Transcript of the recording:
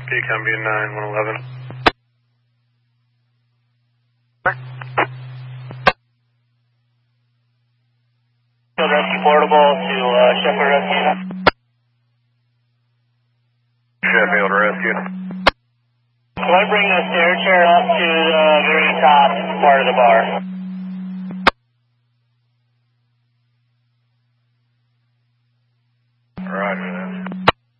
Decom being 9111. Rescue portable to Sheffield Rescue. Sheffield Rescue. Can I bring the stair chair up to the very top part of the bar?